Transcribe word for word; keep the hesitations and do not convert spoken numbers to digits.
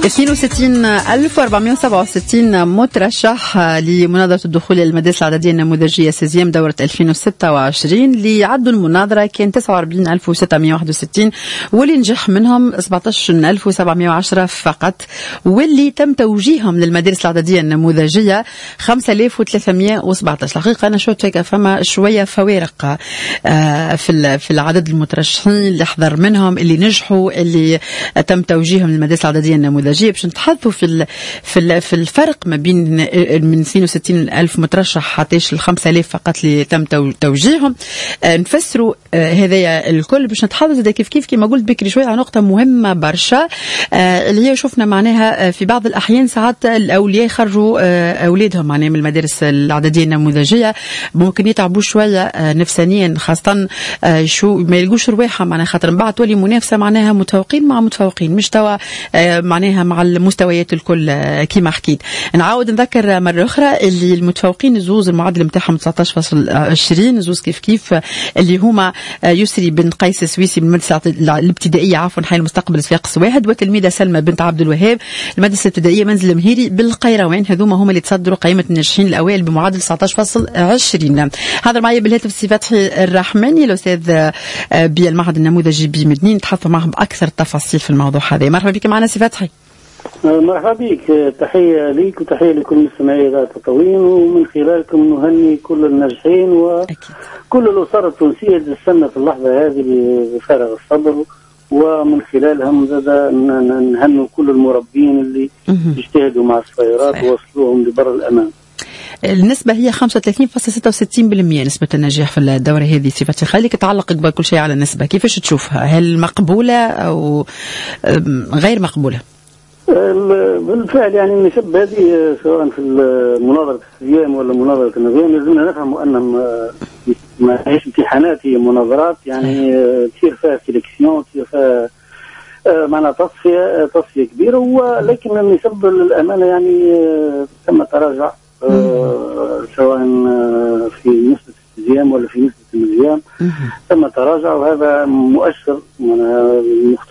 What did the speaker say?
اثنين وستين ألف وأربعمائة وسبعة وستين مترشح لمناظرة الدخول إلى المدارس الإعدادية النموذجية سيزيام دورة ألفين وستة وعشرين. اللي عدوا المناظرة كان تسعة وأربعين ألف وستمائة وواحد وستين، واللي نجح منهم سبعة عشر ألف وسبعمائة وعشرة فقط، واللي تم توجيههم للمدارس الإعدادية النموذجية خمسة آلاف وثلاثمائة وسبعة عشر. الحقيقة أنا شفت هيك فما شوية فوارق في في العدد المترشحين اللي حضر منهم، اللي نجحوا، اللي تم توجيههم للمدارس الإعدادية النموذجية. باش نتحدثوا في في في الفرق ما بين من اثنين وستين ألف مترشح حتى ل خمسة آلاف فقط اللي تم توجيههم. نفسروا هذايا الكل باش نتحدثوا كيف كيف كما قلت بكري شويه على نقطه مهمه برشا، اللي هي شفنا معناها في بعض الاحيان ساعات الاولياء يخرجوا اولادهم معناها من المدارس الاعداديه النموذجيه، ممكن يتعبوا شويه نفسانيا، خاصه شو ما يلقوش رواحهم معناها، خاطر من بعد تولي منافسه معناها متفوقين مع متفوقين، مش توا معناها مع المستويات الكل كما حكيت. نعاود نذكر مرة أخرى اللي المتفوقين زوز المعدل متاعهم تسعة عشر فاصلة عشرين، زوز كيف كيف اللي هما يسري بن قيس السويسي من المدرسة الابتدائية عفوا حي المستقبل صفاقس واحد، وتلميذة سلمى بنت عبد الوهاب المدرسة الابتدائية منزل المهيري بالقيروان. هذوما هما اللي تصدروا قائمة الناجحين الأوائل بمعدل تسعة عشر فاصلة عشرين. هذا معي بالهاتف سي فتحي الرحماني الأستاذ بالمعهد النموذجي بمدنين، نتحدث معهم بأكثر التفاصيل في الموضوع هذا. مرحبا بك معنا سي فتحي. مرحبا بك، تحية ليك وتحية لكل مستمعي إذاعة تطوين، ومن خلالكم نهني كل الناجحين وكل الأسر التونسية اللي تستنى في اللحظة هذه بفارغ الصبر، ومن خلالهم زاد نهنوا كل المربين اللي يجتهدوا مع الصغيرات ووصلوهم لبر الأمان. النسبة هي خمسة وثلاثين فاصلة ستة وستين بالمئة نسبة النجاح في الدورة هذه. صفتي خليك تعلق قبل كل شيء على النسبة، كيفاش تشوفها؟ هل مقبولة أو غير مقبولة؟ بالفعل يعني النسب هذه سواء في مناظرة السيام ولا مناظرة النظام لازمنا نفهم أنهم ما هيش امتحانات، هي مناظرات يعني تصير فيها سيلكسيون، تصير فيها معنا تصفية تصفية كبيرة، ولكن النسب للأمانة يعني تم تراجع سواء في نسبة السيام ولا في نسبة النظام تم تراجع، وهذا مؤشر